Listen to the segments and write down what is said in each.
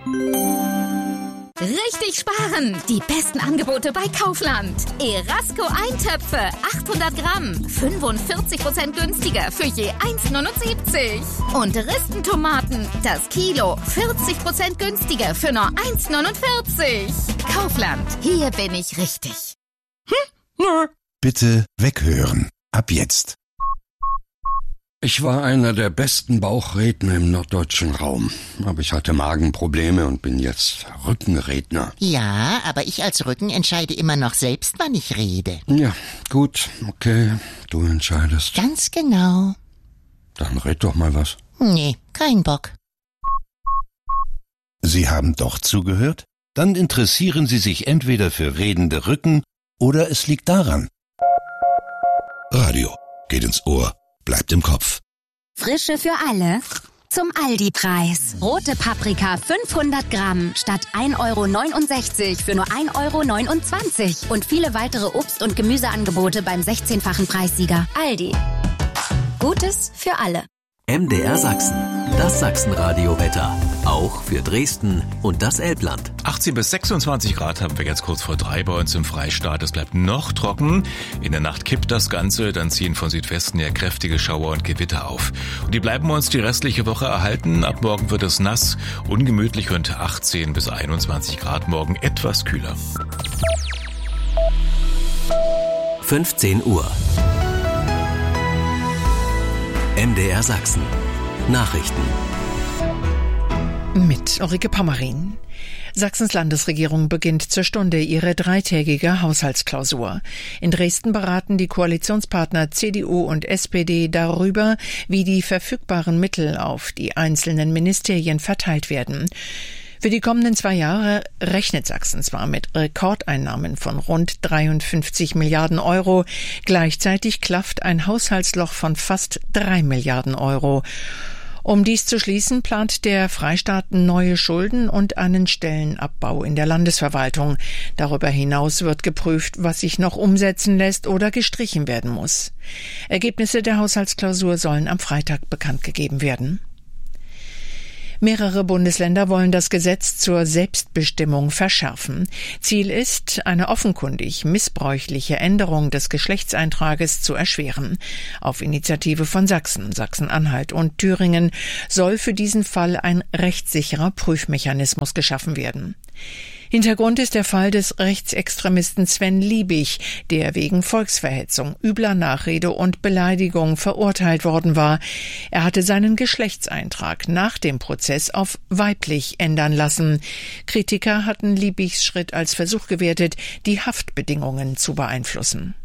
Richtig sparen! Die besten Angebote bei Kaufland. Erasco Eintöpfe, 800 Gramm, 45% günstiger für je 1,79. Und Ristentomaten, das Kilo, 40% günstiger für nur 1,49. Kaufland, hier bin ich richtig. Bitte weghören. Ab jetzt. Ich war einer der besten Bauchredner im norddeutschen Raum. Aber ich hatte Magenprobleme und bin jetzt Rückenredner. Ja, aber ich als Rücken entscheide immer noch selbst, wann ich rede. Ja, gut, okay, du entscheidest. Ganz genau. Dann red doch mal was. Nee, kein Bock. Sie haben doch zugehört? Dann interessieren Sie sich entweder für redende Rücken oder es liegt daran. Radio geht ins Ohr. Bleibt im Kopf. Frische für alle zum Aldi-Preis. Rote Paprika 500 Gramm statt 1,69 € für nur 1,29 € und viele weitere Obst- und Gemüseangebote beim 16-fachen Preissieger. Aldi. Gutes für alle. MDR Sachsen, das Sachsenradio-Wetter. Auch für Dresden und das Elbland. 18 bis 26 Grad haben wir jetzt kurz vor 3 bei uns im Freistaat. Es bleibt noch trocken. In der Nacht kippt das Ganze, dann ziehen von Südwesten ja kräftige Schauer und Gewitter auf. Und die bleiben uns die restliche Woche erhalten. Ab morgen wird es nass, ungemütlich und 18 bis 21 Grad. Morgen etwas kühler. 15 Uhr. MDR Sachsen. Nachrichten. Mit Ulrike Pommerin. Sachsens Landesregierung beginnt zur Stunde ihre 3-tägige Haushaltsklausur. In Dresden beraten die Koalitionspartner CDU und SPD darüber, wie die verfügbaren Mittel auf die einzelnen Ministerien verteilt werden. Für die kommenden 2 Jahre rechnet Sachsen zwar mit Rekordeinnahmen von rund 53 Milliarden Euro, gleichzeitig klafft ein Haushaltsloch von fast 3 Milliarden Euro. Um dies zu schließen, plant der Freistaat neue Schulden und einen Stellenabbau in der Landesverwaltung. Darüber hinaus wird geprüft, was sich noch umsetzen lässt oder gestrichen werden muss. Ergebnisse der Haushaltsklausur sollen am Freitag bekannt gegeben werden. Mehrere Bundesländer wollen das Gesetz zur Selbstbestimmung verschärfen. Ziel ist, eine offenkundig missbräuchliche Änderung des Geschlechtseintrages zu erschweren. Auf Initiative von Sachsen, Sachsen-Anhalt und Thüringen soll für diesen Fall ein rechtssicherer Prüfmechanismus geschaffen werden. Hintergrund ist der Fall des Rechtsextremisten Sven Liebig, der wegen Volksverhetzung, übler Nachrede und Beleidigung verurteilt worden war. Er hatte seinen Geschlechtseintrag nach dem Prozess auf weiblich ändern lassen. Kritiker hatten Liebigs Schritt als Versuch gewertet, die Haftbedingungen zu beeinflussen.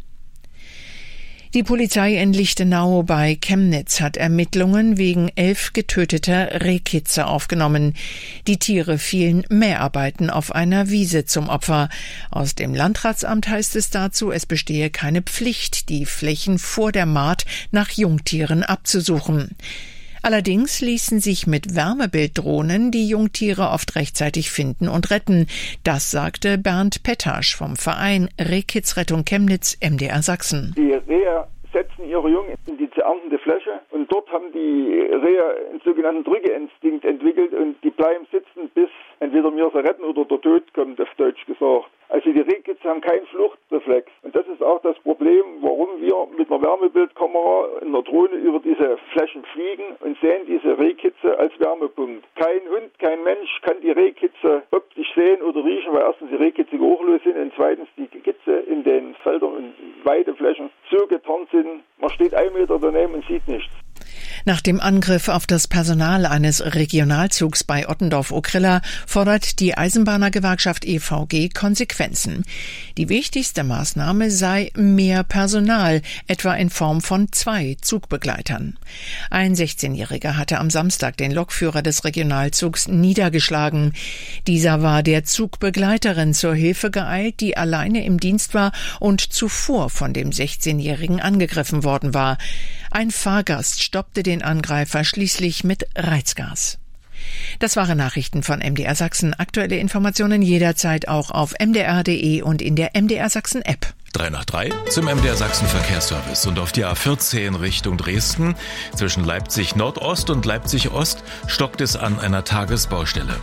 Die Polizei in Lichtenau bei Chemnitz hat Ermittlungen wegen 11 getöteter Rehkitze aufgenommen. Die Tiere fielen Mäharbeiten auf einer Wiese zum Opfer. Aus dem Landratsamt heißt es dazu, es bestehe keine Pflicht, die Flächen vor der Mahd nach Jungtieren abzusuchen. Allerdings ließen sich mit Wärmebilddrohnen die Jungtiere oft rechtzeitig finden und retten. Das sagte Bernd Pettasch vom Verein Rehkitzrettung Chemnitz, MDR Sachsen. Die Rehe setzen ihre Jungen in die zu erntende Fläche und dort haben die Rehe einen sogenannten Drückeinstinkt entwickelt und die bleiben sitzen, bis entweder wir sie retten oder der Tod kommt, auf Deutsch gesagt. Also die Rehkitze haben keinen Fluchtreflex. Und das ist auch das Problem, warum wir mit einer Wärmebildkamera in einer Drohne über diese Flächen fliegen und sehen diese Rehkitze als Wärmepunkt. Kein Hund, kein Mensch kann die Rehkitze optisch sehen oder riechen, weil erstens die Rehkitze geruchlos sind und zweitens die Kitze in den Feldern und Weideflächen so getarnt sind, man steht 1 Meter daneben und sieht nichts. Nach dem Angriff auf das Personal eines Regionalzugs bei Ottendorf-Okrilla fordert die Eisenbahnergewerkschaft EVG Konsequenzen. Die wichtigste Maßnahme sei mehr Personal, etwa in Form von 2 Zugbegleitern. Ein 16-Jähriger hatte am Samstag den Lokführer des Regionalzugs niedergeschlagen. Dieser war der Zugbegleiterin zur Hilfe geeilt, die alleine im Dienst war und zuvor von dem 16-Jährigen angegriffen worden war. Ein Fahrgast stoppte den Angreifer schließlich mit Reizgas. Das waren Nachrichten von MDR Sachsen. Aktuelle Informationen jederzeit auch auf mdr.de und in der MDR Sachsen App. 3 nach 3 zum MDR Sachsen Verkehrsservice. Und auf die A14 Richtung Dresden zwischen Leipzig Nordost und Leipzig Ost stockt es an einer Tagesbaustelle.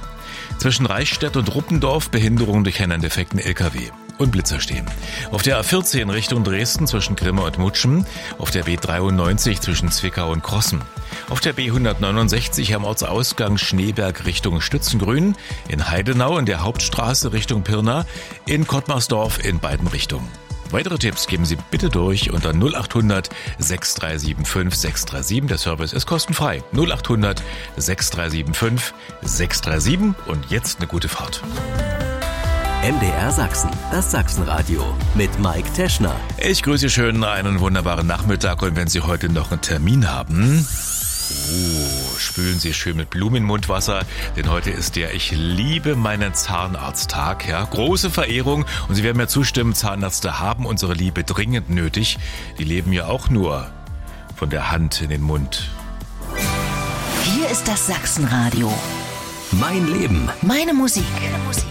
Zwischen Reichstätt und Ruppendorf Behinderung durch einen defekten LKW. Und Blitzer stehen. Auf der A14 Richtung Dresden zwischen Grimma und Mutschen. Auf der B93 zwischen Zwickau und Krossen. Auf der B169 am Ortsausgang Schneeberg Richtung Stützengrün. In Heidenau in der Hauptstraße Richtung Pirna. In Kottmarsdorf in beiden Richtungen. Weitere Tipps geben Sie bitte durch unter 0800 6375 637. Der Service ist kostenfrei. 0800 6375 637. Und jetzt eine gute Fahrt. MDR Sachsen, das Sachsenradio mit Mike Teschner. Ich grüße Sie schön, einen wunderbaren Nachmittag, und wenn Sie heute noch einen Termin haben, spülen Sie schön mit Blumenmundwasser, denn heute ist der Ich liebe meinen Zahnarzttag. Ja, große Verehrung, und Sie werden mir zustimmen, Zahnärzte haben unsere Liebe dringend nötig. Die leben ja auch nur von der Hand in den Mund. Hier ist das Sachsenradio. Mein Leben. Meine Musik.